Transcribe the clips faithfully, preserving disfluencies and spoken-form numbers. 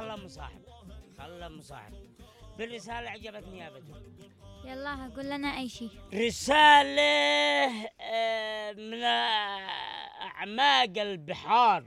خلا مصاحب خلا مصاحب بالرسالة عجبتني يا بدو. يلا قول لنا أي شيء. رسالة من أعماق البحار.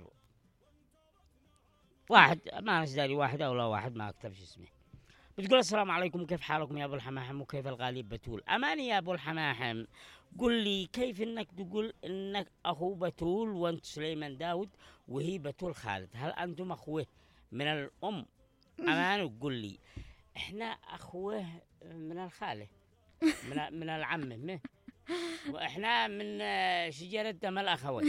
واحد ما نسداري واحد أو لا واحد ما أكتبش اسمه. بتقول السلام عليكم، كيف حالكم يا أبو الحماحم وكيف الغالي بتول؟ أماني يا أبو الحماحم، قل لي كيف إنك تقول إنك أخو بتول وأنت سليمان داود وهي بتول خالد؟ هل أنتم أخوه من الأم؟ أماني قل لي إحنا أخوه من الخالة من من العمة، وإحنا من شجرة دم الأخوات.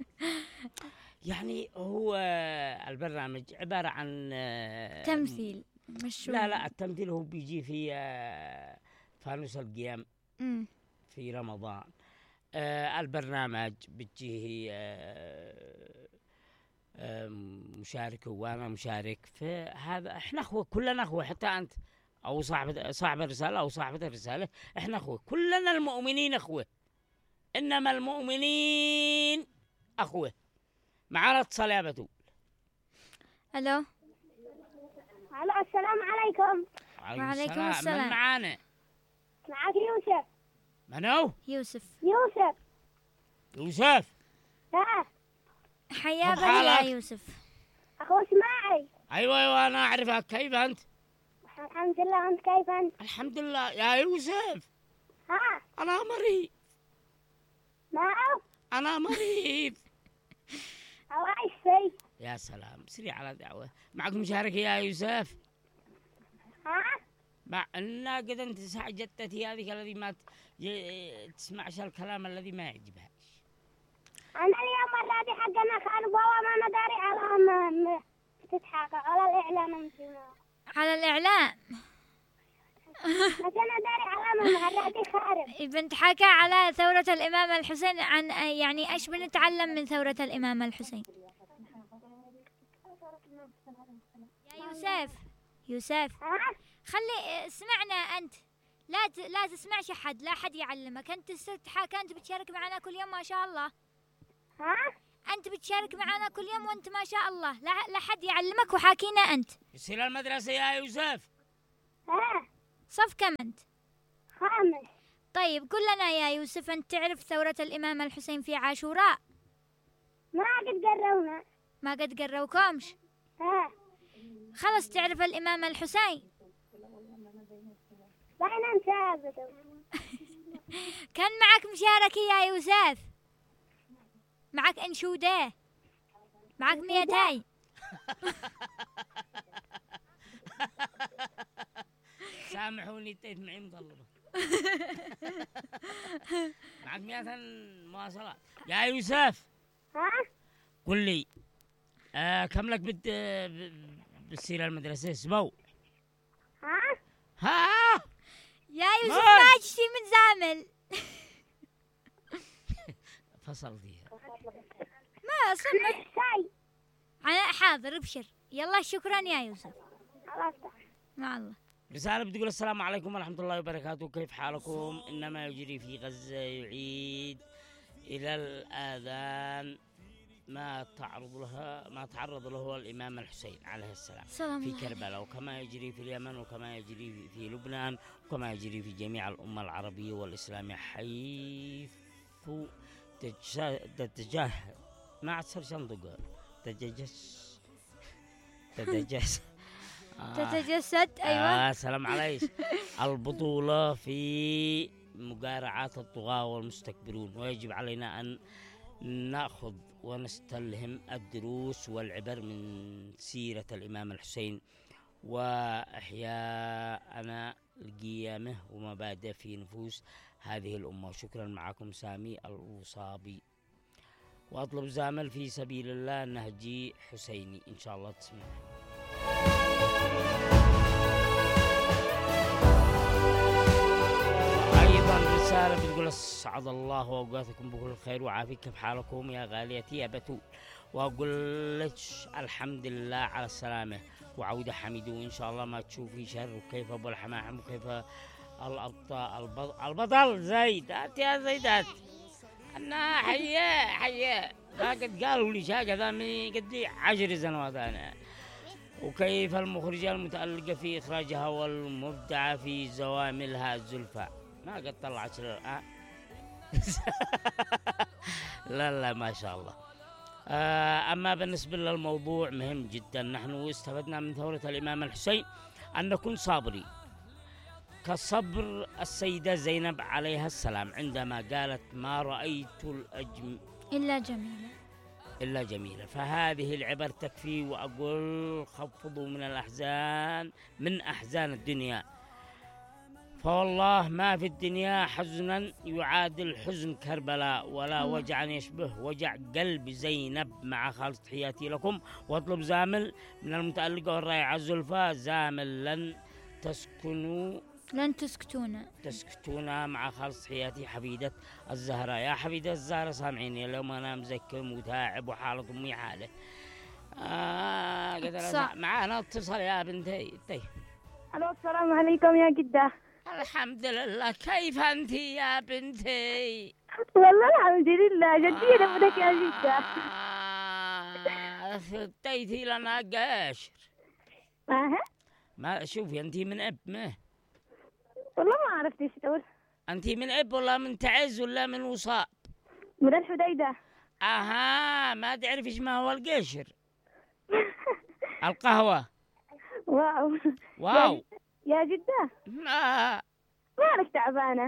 يعني هو البرنامج عبارة عن تمثيل مش لا لا التمثيل هو بيجي في فانوس القيام مم. في رمضان. آه البرنامج بتجيه آه آه مشارك وانا مشارك في هذا. احنا اخوه كلنا اخوه، حتى انت او صاحب صاحب الرساله او صاحبه الرساله، احنا اخوه كلنا المؤمنين اخوه، انما المؤمنين اخوه. معنا اتصال يا بتول. الو. الو السلام عليكم. وعليكم السلام. من معانا؟ معك يوسف. منو؟ يوسف. يوسف. يوسف. ها حيا بك يا يوسف. اخو اسماعيل. ايوه ايوه انا اعرفك. كيف انت؟ الحمد لله، انت كيف انت؟ الحمد لله يا يوسف. ها انا مريض. ما انا مريض. او ايش في؟ يا سلام، سريع على دعوة. معك مشاركة يا يوسف؟ ها مع أنها قد أنت ساعة جدتي هذه الذي ما تسمعش الكلام الذي ما يعجبها. انا اليوم الرادي حقنا خالو بابا ما نداري على ما تتحقق على الاعلان. على الاعلان لكن نداري على ما الرادي خارب. بنت حكى على ثورة الإمام الحسين، عن يعني ايش بنتعلم من ثورة الإمام الحسين؟ يا يوسف يوسف خلي اسمعنا أنت، لا ت... لا تسمعش أحد، لا أحد يعلمك. أنت تحكى، أنت بتشارك معنا كل يوم ما شاء الله. ها أنت بتشارك معنا كل يوم وأنت ما شاء الله، لا لا حد يعلمك وحاكينا أنت. يصير المدرسة يا يوسف. ها صف كم أنت؟ خامس. طيب قل لنا يا يوسف، أنت تعرف ثورة الإمام الحسين في عاشوراء؟ ما قد قرونا. ما قد قروكمش؟ ها خلص تعرف الإمام الحسين؟ بين انت كان معك مشاركة يا يوسف؟ معك انشودة؟ معك ميتاي؟ سامحوني تيت معي مطلبة. معك مئة مواصلات يا يوسف. ها قل لي آه كم لك بت بتصير المدرسة اسبوع؟ ها ها يا يوسف ما تشتي من زامل. فصل فيها ما أصلا شيء. أنا حاضر ابشر. يلا شكرا يا يوسف. خلاص مع الله. رسالة بتقول السلام عليكم ورحمة الله وبركاته، كيف حالكم؟ إنما يجري في غزة يعيد إلى الآذان ما تعرض لها ما تعرض له الإمام الحسين عليه السلام سلام في الله. كربلاء، وكما يجري في اليمن، وكما يجري في لبنان، وكما يجري في جميع الأمة العربية والإسلامية، حيث تتجه ما عاد صار شنطقة تتجس تتجس تتجسد. أيوة. آه سلام عليك. البطولة في مقارعة الطغاة والمستكبرون، ويجب علينا أن نأخذ ونستلهم الدروس والعبر من سيرة الإمام الحسين وإحياءنا القيامة ومبادئ في نفوس هذه الأمة. شكرا. معكم سامي الوصابي، وأطلب زامل في سبيل الله نهجي حسيني إن شاء الله تسمع. أيضا رسالة بتقول أسعد الله أوقاتكم بكل خير وعافية، كيف حالكم يا غاليتي يا بتول؟ وأقول لك الحمد لله على السلامة وعودة حميد، وإن شاء الله ما تشوفي شر. وكيف أبو الحماحم وكيف الأبطال البطل زيدات يا زيدات؟ أنا حيا حيا ما قد قالوا لي شاقة ذا من قد لي عشر سنوات أنا. وكيف المخرجة المتألقة في إخراجها والمبدعة في زواملها زلفى؟ ما قد طلعت الآن. لا لا ما شاء الله. آه أما بالنسبة للموضوع مهم جدا. نحن استفدنا من ثورة الإمام الحسين أن نكون صابرين كصبر السيدة زينب عليها السلام عندما قالت ما رأيت الأجم إلا جميلة إلا جميلة. فهذه العبر تكفي. وأقول خفضوا من الأحزان من أحزان الدنيا، فوالله ما في الدنيا حزنا يعادل حزن كربلاء، ولا وجعا يشبه وجع قلب زينب. مع خالص تحياتي لكم. واطلب زامل من المتألقة والرائعة زلفى. زامل لن تسكنوا لن تسكتونا تسكتونا. مع خالص تحياتي حفيدة الزهراء. يا حفيدة الزهراء سامعيني، اليوم أنا مزكم وتاعب وحالة أمي حالة. آه قدر معانا اتصل يا بنتي. طيب الو السلام عليكم يا جدة. الحمد لله. كيف أنت يا بنتي؟ والله الحمد لله جدية نبدك يا جدة. آه فتيتي لنا قشر. اها ما شوفي أنت من أب ما والله ما عرفت ايش تقول. أنت من أب ولا من تعز ولا من وصاء؟ من الحديدة. أها ما تعرف إيش ما هو القشر؟ القهوة. واو واو يا جدة آه. مالك تعبانة؟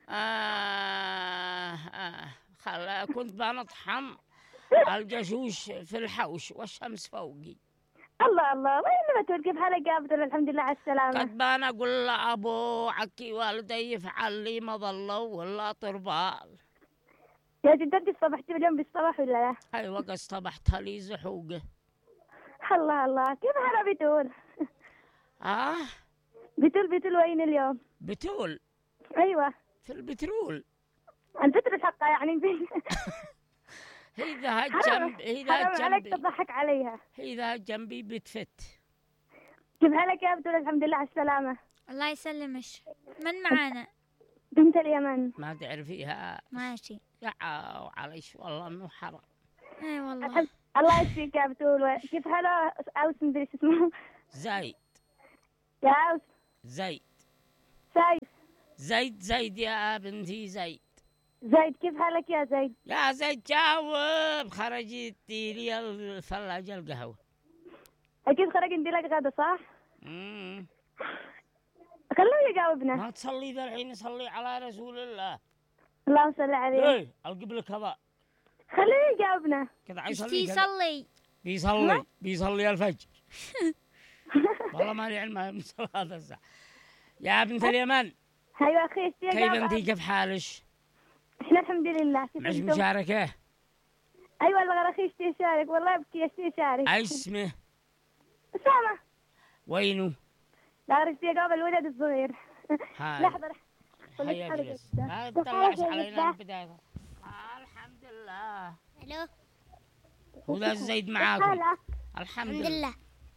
آه آه. خلا كنت بنطحن الجشوش في الحوش والشمس فوقي. الله الله وين ما تقول كيف حالك يا بدر؟ الحمد لله على السلامة. قد بان أقول لأبو عكي والدي يفعل لي مظلة ولا طربال. يا جدة انت صبحتي اليوم بالصباح ولا لا؟ أيوة قد صبحت لي زحوقة. الله الله كيف حالها بتول؟ آه بتول بتول وين اليوم؟ بتول ايوه في البترول. البتر حقها يعني. هي ذا حرام جنب هي ذا حرام عليك جنبي تضحك عليها. هي ذا جنبي بتفت. كيف حالك يا بدر؟ الحمد لله على السلامة. الله يسلمك. من معانا؟ بنت اليمن. ما تعرفيها؟ ماشي. يا عليش والله انه حرام. اي والله. الحمد- الله يشفيك يا بتول. كيف حاله اوس مدري شو اسمه؟ زايد يا اوس زايد سايف زايد زايد يا بنتي زايد. زايد كيف حالك يا زايد؟ يا زايد جاوب. خرجت لي الثلاجة القهوة. اكيد خرج عندي لك غدا صح؟ مم. خلوه يجاوبنا. ما تصلي ذا الحين صلي على رسول الله. اللهم صل عليه. ايه القبل كذا خليه يجاوبنا. كذا ايش يصلي كذا. يصلي؟ بيصلي بيصلي الفجر. والله ما لي علم من صلاة الساعة. يا بنت اليمن ايوه اخي ايش كيف انتي كيف حالش؟ احنا الحمد لله. كيف معش انتم؟ مشاركة؟ ايوه والله اخي اشتي يشارك والله ابكي اشتي يشارك. ايش اسمه؟ اسامة. وينه؟ لا اشتي يجاوب الولد الصغير. هاي لحظة هيا اجلس. ما تطلعش علينا البداية. الحمد لله. الو وذا زيد معاكم. الحمد لله.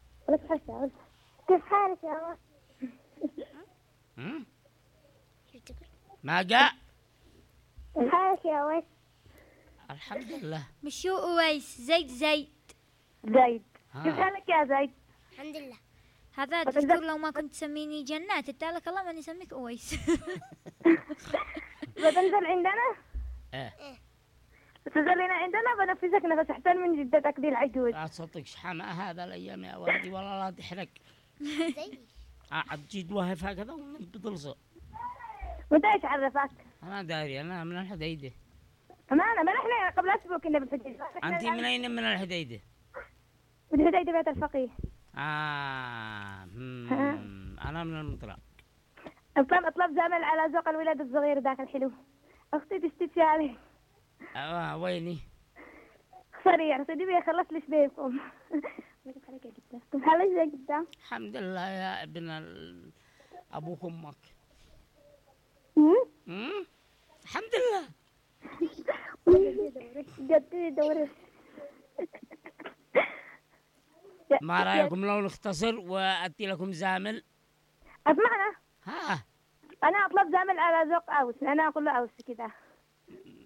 كيف حالك يا أبا؟ هم؟ ما جاء. كيف حالك يا ويس؟ الحمد لله. مشو اويس زيد زيد. زيد. ها. كيف حالك يا زيد؟ الحمد لله. هذا تذكر لو ما كنت تسميني جنات اتالك الله ماني اسميك اويس. بتنزل عندنا؟ ايه بتنزلين عندنا بنفسك نفس احسن من جدتك دي العجوز. لا تصدق شحمة هذا الايام يا ولدي والله لا تحرق. زي قاعد جيد وهف هكذا وبتلصق. متى ايش عرفك؟ انا داري انا من الحديدة. أمانة ما نحن قبل أسبوع كنا بالحديدة. انت من اين من الحديدة؟ بالحديدة بيت الفقيه. آه مم. أنا من المطرة. أطلب أطلب زامل على ذوق الولد الصغير ذاك الحلو. أختي تستشاري. آه ويني؟ سريع سيدي بيخلص ليش بيكم. كيف حالك يا جدة؟ كيف حالك يا جدة؟ الحمد لله يا ابن ال... أبوك أمك. امم الحمد لله. جدي دوري. ما رأيكم لو نختصر وأتي لكم زامل؟ أسمعنا. ها أنا أطلب زامل على ذوق أوس. أنا أقول له أوس كذا.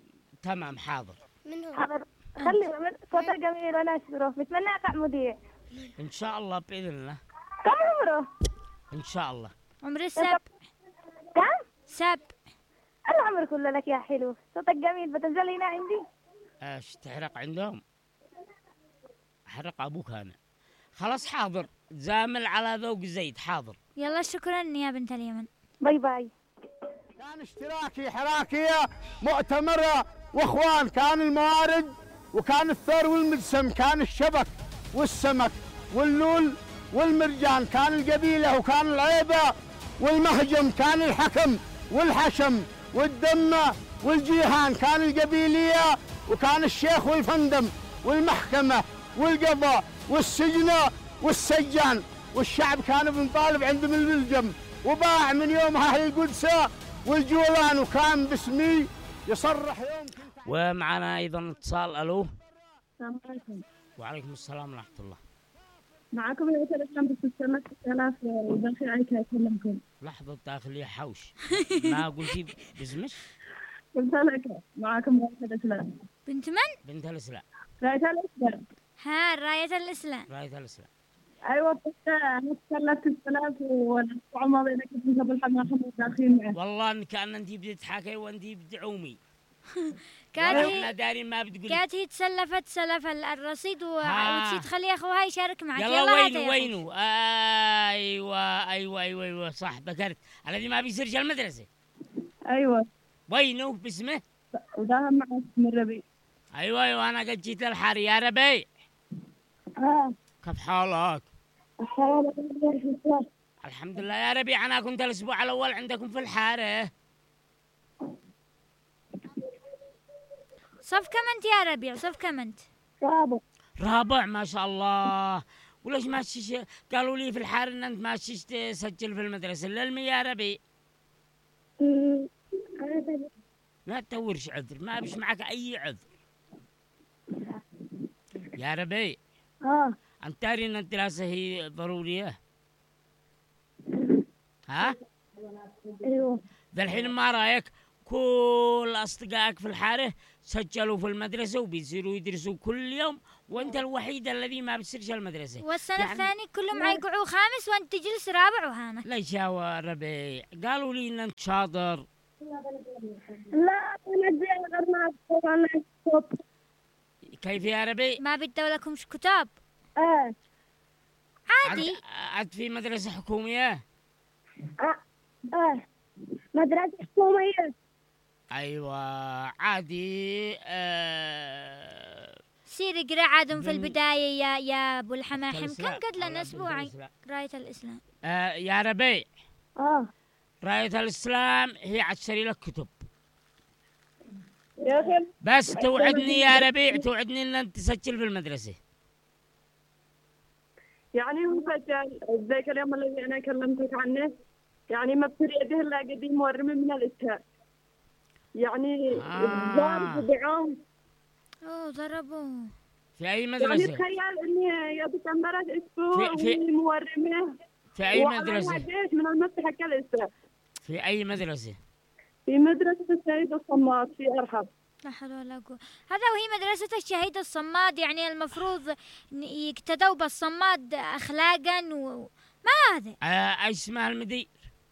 تمام حاضر. من هو؟ حاضر. خلي صوتك جميل وأنا أشكره. بتمنى أقع مذيع. إن شاء الله بإذن الله. كم عمره؟ إن شاء الله. عمر السبع. كم؟ سبع. العمر كله لك يا حلو، صوتك جميل، بتنزل هنا عندي؟ ايش تحرق عندهم؟ أحرق أبوك أنا. خلاص حاضر، زامل على ذوق زيد، حاضر. يلا شكرا يا بنت اليمن. باي باي. كان اشتراكي حراكية مؤتمرة واخوان، كان الموارد وكان الثور والمدسم، كان الشبك والسمك واللول والمرجان، كان القبيلة وكان العيبة والمهجم، كان الحكم والحشم والدمة والجيهان، كان القبيلية وكان الشيخ والفندم والمحكمة والقضاء والسجنة والسجان، والشعب كان بنطالب عندهم الملجم، وباع من يومها أهل القدس والجولان، وكان باسمي يصرح يوم. ومعنا أيضا اتصال. ألو. السلام عليكم. وعليكم السلام ورحمة الله. معكم رئيس الإسلام بس ثمانية آلاف وداخل عليك أكلمكم. لحظة داخلية حوش. ما قلتي باسمك؟ قلت لك معكم رئيس الإسلام. بنت من؟ بنت الإسلام. رئيس الإسلام. ها راية الإسلام. راية الإسلام. أيوة بس أنا تكلفت الثلاث والأسبوع الماضي أنا كنت قبل حماهم وداخلين معه. والله إن كأن أنتي بتضحكي وأنتي بتعومي. كانت احنا هي دارين ما بتقولي. كانت هي تسلفت سلف ال- الرصيد و- ها. وتشي تخلي أخوها يشارك معك. يلا هات وينو يا أخوي. وينو. ايوه ايوه ايوه ايوه صح ذكرت، الذي ما بيصيرش المدرسه. أيوة. وينو باسمه؟ وداهم معه اسم الربيع. ايوه ايوه انا قد جيت الحار يا ربيع. آه. كيف حالك؟ السلام عليكم. الحمد لله يا ربيع، انا كنت الاسبوع الاول عندكم في الحاره. صف كمنت يا ربيع، صف كمنت. رابع. رابع ما شاء الله. وليش ما تشيش؟ قالوا لي في الحاره ان انت ما تشيش تسجل في المدرسه للمي يا ربيع. لا تورش عذر، ما بيش معك اي عذر يا ربيع. آه. انت تاري ان الدراسه هي ضروريه؟ ها؟ أيوة. ذا الحين ما رايك كل اصدقائك في الحاره سجلوا في المدرسه وبيصيروا يدرسوا كل يوم، وانت الوحيد الذي ما بتصيرش المدرسه. والسنة يعني- الثانية كلهم عيقعوا خامس وانت تجلس رابع وهانا. ليش يا ربيع؟ قالوا لي ان انت شاطر. لا أنا جاي غير ما أذكر أنا الصوت. كيف يا ربيع؟ ما بدوا لكمش كتاب آه. عادي. انت انت في مدرسه حكوميه؟ آه. آه. مدرسة حكومية. ايوه عادي. آه سير اقرا عادهم في من- البداية يا يا ابو الحماحم. كم الإسلام. قد لنا الله اسبوعين بالإسلام. راية الاسلام. آه يا ربيع، آه. رايه الاسلام هي عتشتري لك كتب، يا أخي. بس توعدني يا ربيع، توعدني ان انت تسجل في المدرسه. يعني هو فجأة ذاك اليوم الذي أنا كلمتك عنه، يعني ما بصير يده إلا قديم ورمي من الإسكان. يعني آه. ضارب بعون. اوه ضربوه. في اي يعني مدرسه؟ تخيل إني يا تمرت أسبوع في- في- وإني مورمه. في اي وعليها مدرسه؟ جيش من المسح كالإسكان. في اي مدرسه؟ في مدرسة السيد الصماط في أرحب. لا حول ولا قوة. هذا وهي مدرسة الشهيد الصماد، يعني المفروض ن- يقتدوا بالصماد أخلاقا و... ما هذا. آه ايش اسمها المدير؟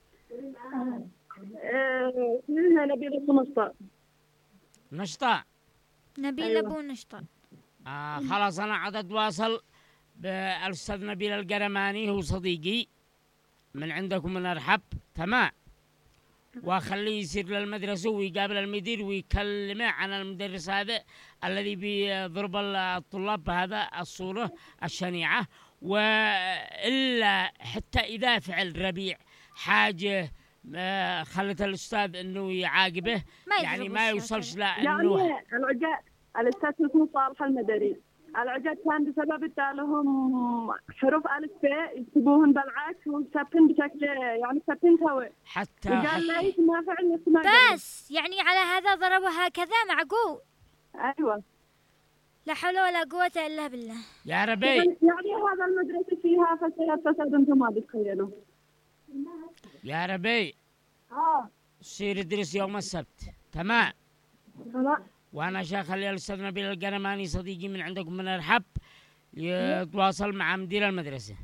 آه، اسمها نبيل الخمسطة. نشطة. نبيل أيوة. أبو نشطة. آه خلاص انا عاد اتواصل بالاستاذ نبيل القرماني، هو صديقي من عندكم من ارحب، تمام، واخليه يصير للمدرسه ويقابل المدير ويكلمه عن المدرس هذا الذي بيضرب الطلاب بهذا الصوره الشنيعه. والا حتى اذا فعل ربيع حاجه آه، خلت الاستاذ انه يعاقبه، ما يعني يضربوا ما الشاطر. يوصلش لا يعني انه العجاء الاستاذ اسمه صالح المدري، العجاء كان بسبب ادالهم حروف الف ب يكتبوهن بالعكس وثابتين بشكل يعني ثابتين سوا. حتى, وقال حتى ليش ما فعل نفس ما قال. بس يعني على هذا ضربوا هكذا معقول؟ ايوه. لا حول ولا قوة إلا بالله. يا ربي يعني هذا المدرسة فيها فساد فساد انتم ما تتخيلوا. يا ربي اه سير ادرس يوم السبت، تمام، خلاص. وانا شاخلي الاستاذ نبيل القرماني صديقي من عندكم من ارحب يتواصل مع مدير المدرسة.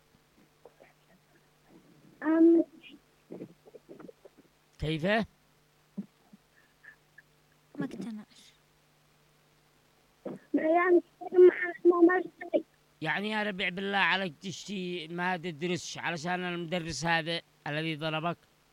أم كيف؟ ما اقتنعش. يعني ما ما يعني يا ربيع بالله عليك تشتي ما تدرسش علشان المدرس هذا الذي ضربك؟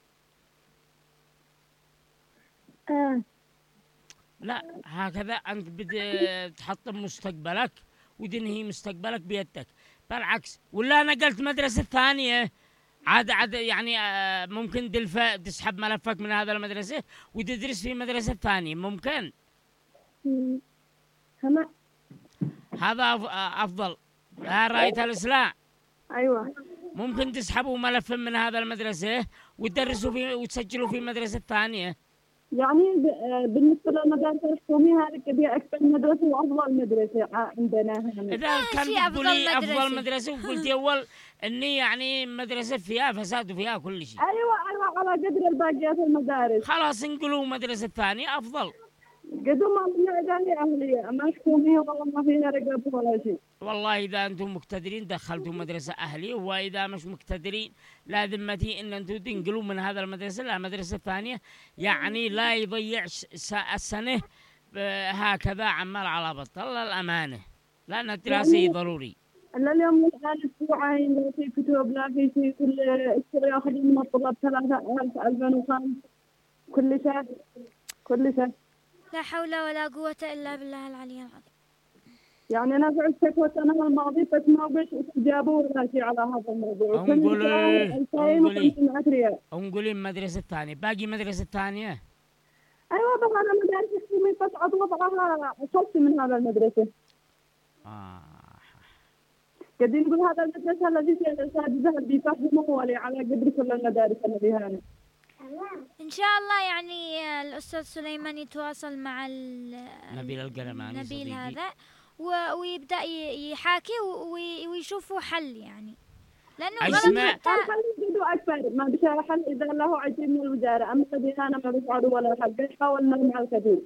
آه. لا، هكذا أنت بدي تحطم مستقبلك وتنهي مستقبلك بيدك. بالعكس، ولا أنا قلت مدرسة ثانية عاد عاد يعني آه، ممكن دلفة تسحب ملفك من هذا المدرسة وتدرس في مدرسة ثانية ممكن. مم. هما هذا أف- آه، أفضل. ها رأيت الإسلام؟ أيوة. ممكن تسحبوا ملف من هذا المدرسة وتدرسوا في وتسجلوا في مدرسة ثانية. يعني ب- بالنسبة للمدارس الحكومية هذه كبيرة أكثر مدرسة وأفضل مدرسة عندنا هنا. إذا كان ماشي، أفضل بتقولي مدرسة. أفضل مدرسة وقلتي أول إني يعني مدرسة فيها فساد وفيها كل شيء، أيوة أيوة على قدر الباقيات المدارس. خلاص انقلوا مدرسة ثانية أفضل. قدر ما فيها إدارية أهلية، أما حكومية والله ما فيها رقاب ولا شيء. والله إذا أنتم مقتدرين دخلتوا مدرسة أهلية، وإذا مش مقتدرين لا ذمتي إن أنتم تنقلوا من هذا المدرسة إلى مدرسة ثانية، يعني لا يضيع س- س- السنة ب- هكذا عمال على بطل الأمانة، لأن الدراسة يعني- ضروري. إلا اليوم الآن أسبوعين لا في كتب لا في شيء، كل أسبوع ياخذ من الطلاب ثلاثة آلاف ألفين وخمس كل شهر كل شهر. لا حول ولا قوة إلا بالله العلي العظيم. يعني أنا فعلت شكوى السنة الماضية بس ما بش استجابوا ولا شيء على هذا الموضوع. وكل انقلي شهر ألفين انقلي وخمسمائة ريال. انقلي مدرسة ثانية، باقي مدرسة ثانية. أيوة بس أنا مدارس حكومية تصعد وضعها أخف من هذا المدرسة. آه. قاعدين نقول هذا المدرسة الذي في الأساتذة بيفهموا ولي على قدر كل المدارس الذي هنا. إن شاء الله يعني آه، الأستاذ سليمان يتواصل مع ال- نبيل القلماني نبيل صديقي. هذا و- ويبدأ ي- يحاكي و- وي- ويشوفوا حل يعني، لأنه غلط أسمع. حتى. الحل يزيدوا أكثر ما بشا حل إذا له عجيب من الوزارة، أما الذي هنا ما بيفعلوا ولا حل. قد حاولنا مع الكثير.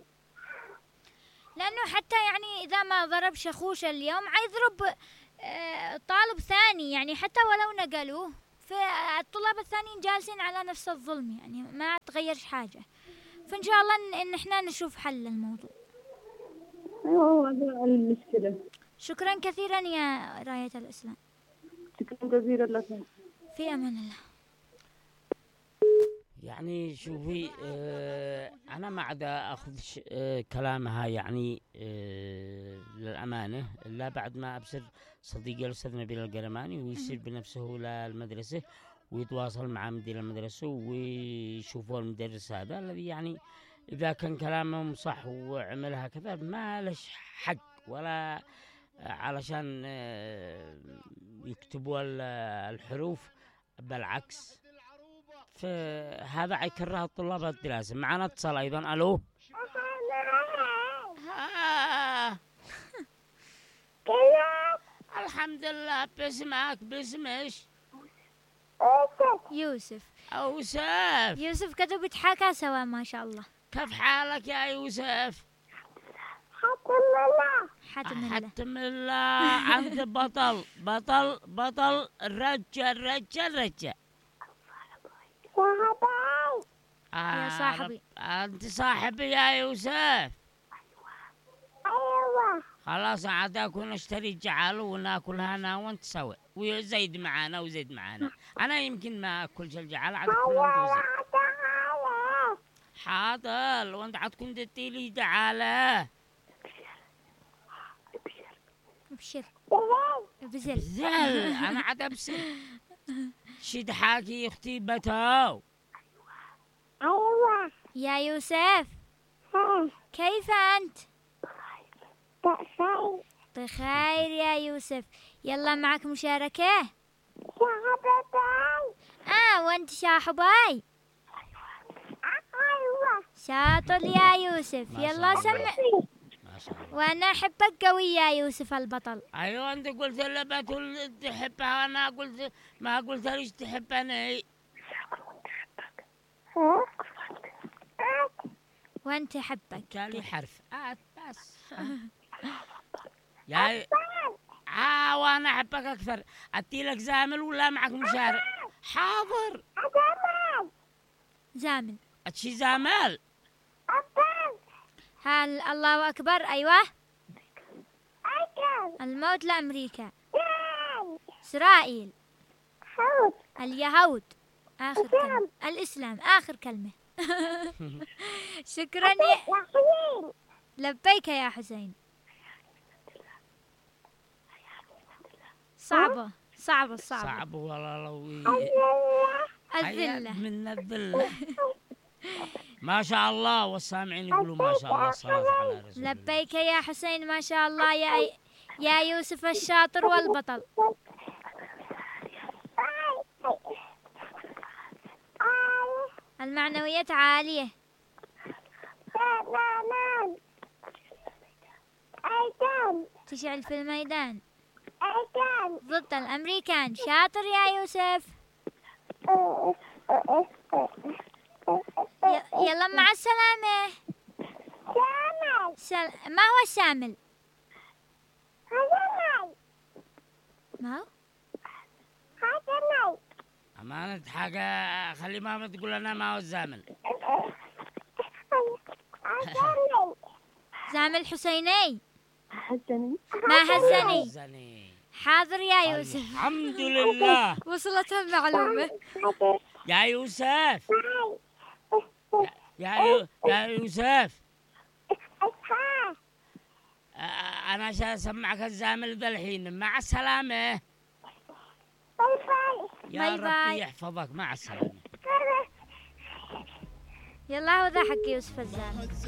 لأنه حتى يعني إذا ما ضرب شخوش اليوم عيضرب آه، طالب ثاني، يعني حتى ولو نقلوه فالطلاب الثانيين جالسين على نفس الظلم، يعني ما تغيرش حاجة. فإن شاء الله إن- إن إحنا نشوف حل للموضوع. أيوة هذا المشكلة. شكرا كثيرا يا راية الإسلام. شكرا جزيلا لكم. في أمان الله. يعني شوفي آه أنا ما عاد أخذ ش- آه كلامها يعني آه للأمانة، إلا بعد ما أبصر صديقي الأستاذ نبيل القلماني ويصير بنفسه للمدرسة ويتواصل مع مدير المدرسة ويشوفوا المدرس هذا الذي يعني إذا كان كلامهم صح وعمل هكذا ما لش حق ولا آه، علشان آه يكتبوا ال- الحروف، بالعكس فهذا حيكره الطلاب الدراسة. معنا اتصال أيضا. ألو. آه. الحمد لله. باسمك باسمش؟ يوسف. أوسف. يوسف كتب يتحاكى سوا ما شاء الله. كيف حالك يا يوسف؟ حتم الله. حتم الله. أنت بطل بطل بطل رجل رجل رجل. يا صاحبي. رب- أنت صاحبي يا يوسف. أيوة خلاص عاد أكون أشتري جعل وناكلها أنا وأنت سوا وزيد معانا وزيد معانا. أنا يمكن ما أكل الجعل عاد كلهم توزع. حاضر. وأنت عاد كنت تديلي جعالة. ابشر ابزر. زل أنا عاد أبسل. شد حاكي أختي بتو. أيوة يا يوسف ها كيف أنت؟ بخير بخير يا يوسف. يلا معك مشاركة. شهادتين آه وأنت شاحباي. أيوة شاطر يا يوسف. ما شاء يلا الله. سمع. ما شاء الله. وأنا أحبك قوي يا يوسف البطل. أيوة أنت قلت لي بتقول تحبها وأنا قلت ما قلت ليش تحبني. ها وأنت أحبك. كالي حرف آت بس. يا ها وانا احبك اكثر. ادي لك زامل ولا معك مشارع؟ حاضر. زامل. اتشي زامل. هل الله أكبر؟ أيوة. الموت لأمريكا. إسرائيل. اليهود. آخر كلمة. الإسلام آخر كلمة. شكرا يا لبيك يا حسين. صعبة صعبة صعبة صعب والله لو الذلة من الذلة. ما شاء الله والسامعين يقولوا ما شاء الله. الصلاة على رسول الله. لبيك يا حسين ما شاء الله يا يا يوسف الشاطر والبطل. المعنويات عالية. تشعل في الميدان ضد الأمريكان. شاطر يا يوسف. ي- يلا مع السلامة. سل... ما هو الشامل؟ ما هو؟ أمانة حاجة خلي ماما تقول لنا ما هو الزامل. زامل حسيني. حسني. ما هزني. هزني. حاضر يا يوسف. الحمد لله. وصلت المعلومة. يا يوسف. يا يو... يا يوسف. آه، أنا سأسمعك الزامل ذا الحين. مع السلامة. يا باي ربي باي. يحفظك. مع السلامة. يلا هو ذا حق يوسف الزامل.